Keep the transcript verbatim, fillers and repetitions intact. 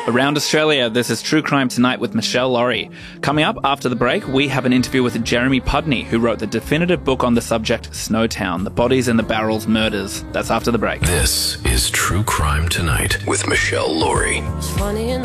Around Australia, this is True Crime Tonight with Michelle Laurie. Coming up after the break, we have an interview with Jeremy Pudney, who wrote the definitive book on the subject, Snowtown, The Bodies in the Barrels Murders. That's after the break. This is True Crime Tonight with Michelle Laurie.